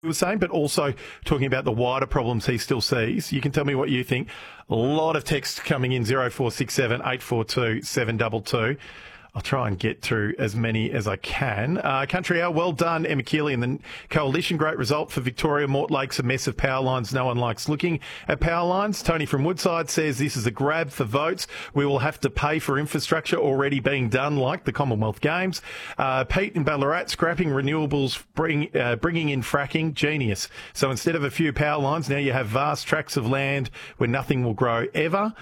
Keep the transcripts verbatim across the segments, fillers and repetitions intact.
was saying, but also talking about the wider problems he still sees. You can tell me what you think. A lot of text coming in, zero four six seven, eight four two, seven two two. I'll try and get through as many as I can. Uh, Country Hour, well done, Emma Keeley and the Coalition. Great result for Victoria. Mortlake's a mess of power lines. No one likes looking at power lines. Tony from Woodside says this is a grab for votes. We will have to pay for infrastructure already being done, like the Commonwealth Games. Uh, Pete in Ballarat, scrapping renewables, bring, uh, bringing in fracking. Genius. So instead of a few power lines, now you have vast tracts of land where nothing will grow ever.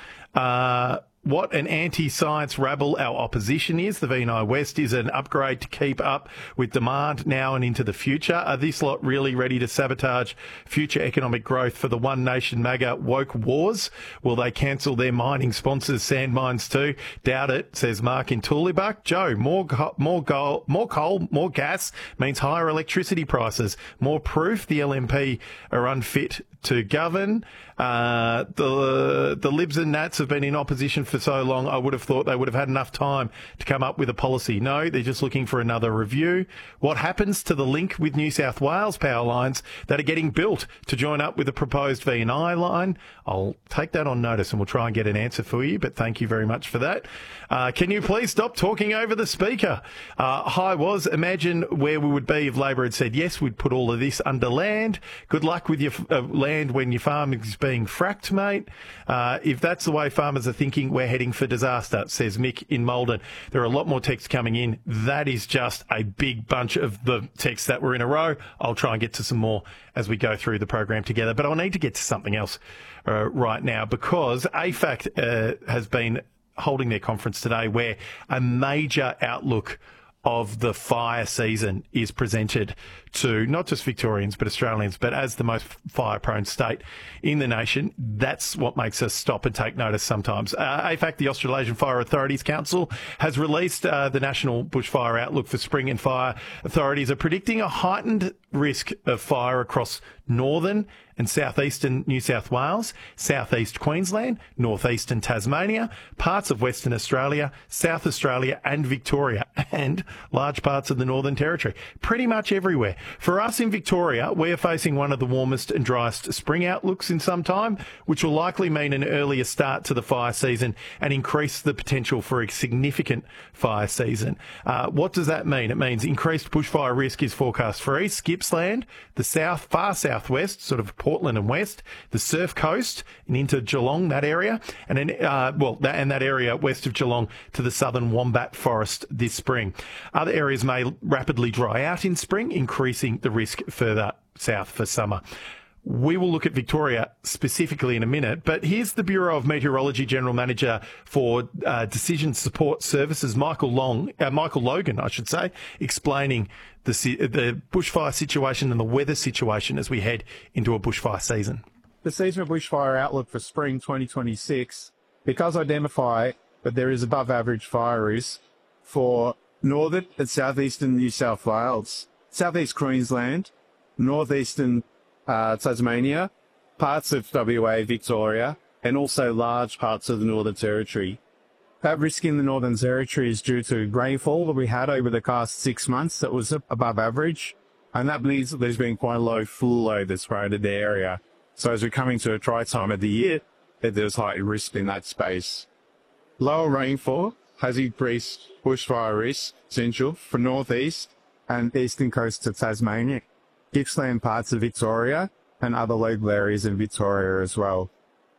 Uh, What an anti-science rabble our opposition is. The V N I West is an upgrade to keep up with demand now and into the future. Are this lot really ready to sabotage future economic growth for the One Nation MAGA woke wars? Will they cancel their mining sponsors' sand mines too? Doubt it, says Mark in Tooleybuck. Joe, more, co- more, gold, more coal, more gas means higher electricity prices. More proof the L M P are unfit to govern. Uh, the the Libs and Nats have been in opposition for so long, I would have thought they would have had enough time to come up with a policy. No, they're just looking for another review. What happens to the link with New South Wales power lines that are getting built to join up with the proposed V N I line? I'll take that on notice and we'll try and get an answer for you, but thank you very much for that. Uh, can you please stop talking over the speaker? Uh, hi, was imagine where we would be if Labor had said, yes, we'd put all of this under land. Good luck with your uh, land when your farm is being fracked, mate. Uh, if that's the way farmers are thinking, we're heading for disaster, says Mick in Malden. There are a lot more texts coming in. That is just a big bunch of the texts that were in a row. I'll try and get to some more as we go through the program together. But I'll need to get to something else uh, right now, because A F A C uh, has been holding their conference today where a major outlook of the fire season is presented to not just Victorians but Australians, but as the most fire-prone state in the nation. That's what makes us stop and take notice sometimes. Uh, A F A C, the Australasian Fire Authorities Council, has released uh, the National Bushfire Outlook for spring, and fire authorities are predicting a heightened risk of fire across northern and southeastern New South Wales, southeast Queensland, northeastern Tasmania, parts of Western Australia, South Australia and Victoria, and large parts of the Northern Territory. Pretty much everywhere. For us in Victoria, we are facing one of the warmest and driest spring outlooks in some time, which will likely mean an earlier start to the fire season and increase the potential for a significant fire season. Uh, what does that mean? It means increased bushfire risk is forecast for East Gippsland, the south, far southwest, sort of Portland and west, the Surf Coast and into Geelong, that area, and then, uh, well, that, and that area west of Geelong to the southern Wombat Forest this spring. Other areas may rapidly dry out in spring, increasing the risk further south for summer. We will look at Victoria specifically in a minute, but here's the Bureau of Meteorology General Manager for uh, Decision Support Services, Michael Long, uh, Michael Logan, I should say, explaining the the bushfire situation and the weather situation as we head into a bushfire season. The seasonal bushfire outlook for spring twenty twenty-six, it does identify that there is above average fire risk for northern and southeastern New South Wales, southeast Queensland, northeastern uh, Tasmania, parts of W A, Victoria, and also large parts of the Northern Territory. That risk in the Northern Territory is due to rainfall that we had over the past six months that was above average, and that means that there's been quite a low full load that's created the area. So as we're coming to a dry time of the year, there's high risk in that space. Lower rainfall has increased bushfire risk potential for northeast and eastern coast of Tasmania, Gippsland, parts of Victoria, and other local areas in Victoria as well.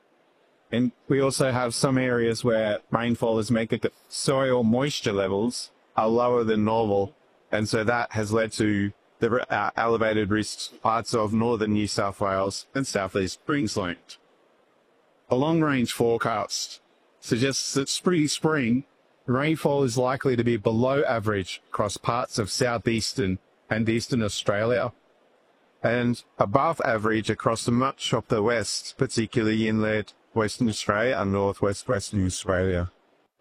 And we also have some areas where rainfall has made the soil moisture levels are lower than normal, and so that has led to the uh, elevated risks parts of northern New South Wales and southeast Queensland. A long-range forecast suggests that spring spring rainfall is likely to be below average across parts of southeastern and eastern Australia, and above average across much of the west, particularly inland Western Australia and northwest Western Australia.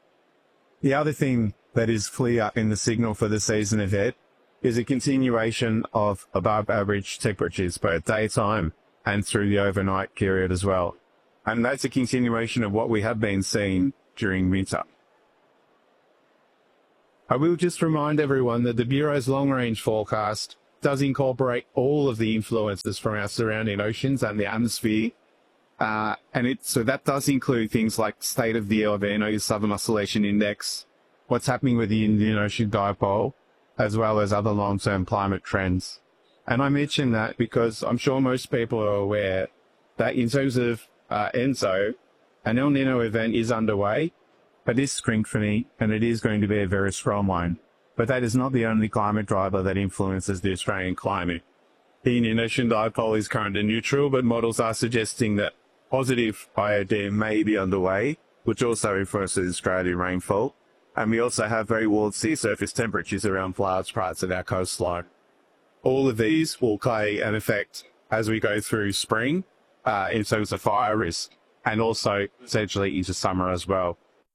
The other thing that is clear in the signal for the season ahead is a continuation of above average temperatures both daytime and through the overnight period as well. And that's a continuation of what we have been seeing during winter. I will just remind everyone that the Bureau's long-range forecast does incorporate all of the influences from our surrounding oceans and the atmosphere. Uh, and it, so that does include things like state of the El Niño, Southern Oscillation Index, what's happening with the Indian Ocean Dipole, as well as other long-term climate trends. And I mention that because I'm sure most people are aware that in terms of uh, ENSO, an El Nino event is underway, but is strengthening, and it is going to be a very strong one. But that is not the only climate driver that influences the Australian climate. The Indian Ocean Dipole is currently neutral, but models are suggesting that positive I O D may be underway, which also influences Australian rainfall. And we also have very warm sea surface temperatures around large parts of our coastline. All of these will play an effect as we go through spring uh, in terms of fire risk, and also essentially into summer as well.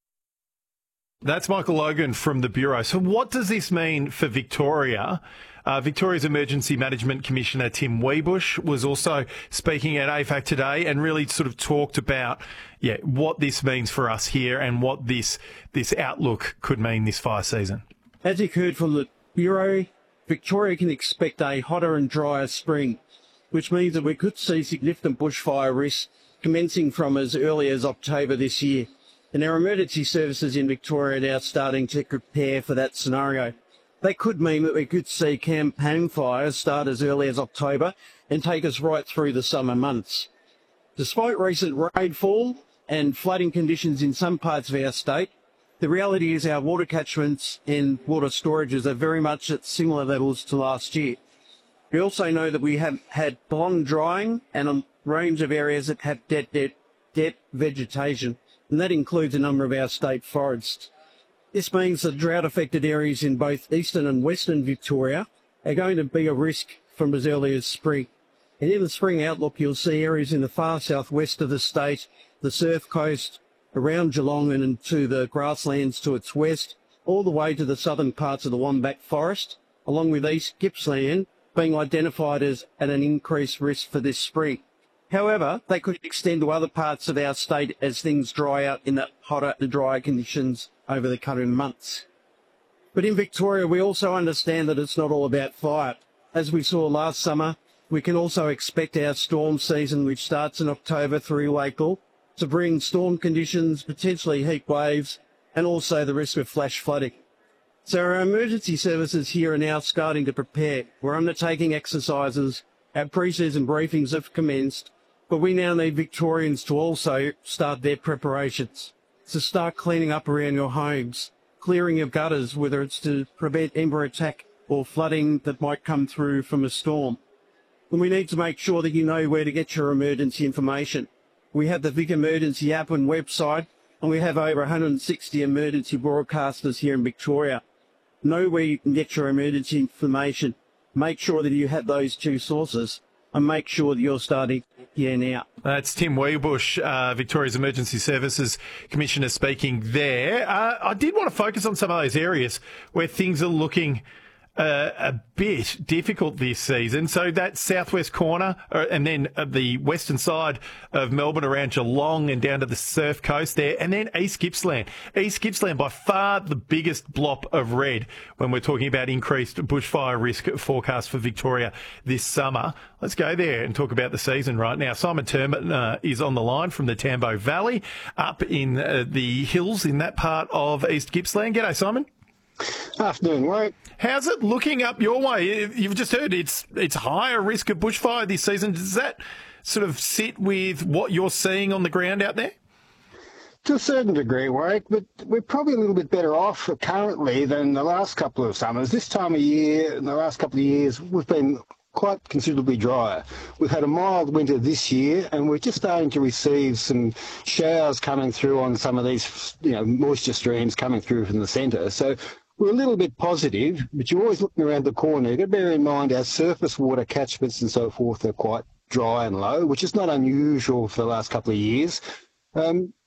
That's Michael Logan from the Bureau. So what does this mean for Victoria? Uh, Victoria's Emergency Management Commissioner Tim Wiebusch was also speaking at A FAC today and really sort of talked about yeah, what this means for us here and what this this outlook could mean this fire season. As you heard from the Bureau, Victoria can expect a hotter and drier spring, which means that we could see significant bushfire risk commencing from as early as October this year. And our emergency services in Victoria are now starting to prepare for that scenario. That could mean that we could see campaign fires start as early as October and take us right through the summer months. Despite recent rainfall and flooding conditions in some parts of our state, the reality is our water catchments and water storages are very much at similar levels to last year. We also know that we have had long drying and a range of areas that have dead, dead, dead vegetation, and that includes a number of our state forests. This means that drought-affected areas in both eastern and western Victoria are going to be a risk from as early as spring. And in the spring outlook, you'll see areas in the far southwest of the state, the Surf Coast, around Geelong and into the grasslands to its west, all the way to the southern parts of the Wombat Forest, along with East Gippsland being identified as at an increased risk for this spring. However, they could extend to other parts of our state as things dry out in the hotter and drier conditions over the coming months. But in Victoria, we also understand that it's not all about fire. As we saw last summer, we can also expect our storm season, which starts in October through April, to bring storm conditions, potentially heat waves, and also the risk of flash flooding. So our emergency services here are now starting to prepare. We're undertaking exercises, our pre-season briefings have commenced, but we now need Victorians to also start their preparations. So start cleaning up around your homes, clearing of gutters, whether it's to prevent ember attack or flooding that might come through from a storm. And we need to make sure that you know where to get your emergency information. We have the Vic Emergency app and website, and we have over one hundred sixty emergency broadcasters here in Victoria. Know where you can get your emergency information. Make sure that you have those two sources, and make sure that you're starting here now. That's Tim Wiebusch, uh, Victoria's Emergency Services Commissioner, speaking there. Uh, I did want to focus on some of those areas where things are looking uh, a bit difficult this season. So that southwest corner, uh, and then uh, the western side of Melbourne around Geelong and down to the Surf Coast there, and then East Gippsland. East Gippsland, by far the biggest blop of red when we're talking about increased bushfire risk forecast for Victoria this summer. Let's go there and talk about the season right now. Simon Turman uh, is on the line from the Tambo Valley up in uh, the hills in that part of East Gippsland. G'day, Simon. Afternoon, Warwick. How's it looking up your way? You've just heard it's it's higher risk of bushfire this season. Does that sort of sit with what you're seeing on the ground out there? To a certain degree, Warwick, but we're probably a little bit better off currently than the last couple of summers. This time of year, in the last couple of years, we've been quite considerably drier. We've had a mild winter this year, and we're just starting to receive some showers coming through on some of these, you know, moisture streams coming through from the centre. So we're a little bit positive, but you're always looking around the corner. You've got to bear in mind our surface water catchments and so forth are quite dry and low, which is not unusual for the last couple of years. Um,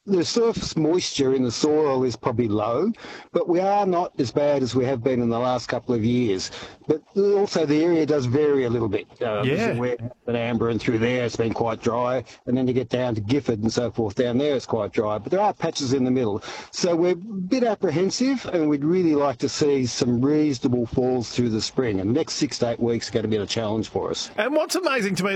the surface moisture in the soil is probably low, but we are not as bad as we have been in the last couple of years. But also the area does vary a little bit. Uh, Yeah. Where at Amber and through there it's been quite dry, and then you get down to Gifford and so forth. Down there it's quite dry, but there are patches in the middle. So we're a bit apprehensive, and we'd really like to see some reasonable falls through the spring. And the next six to eight weeks are going to be a challenge for us. And what's amazing to me,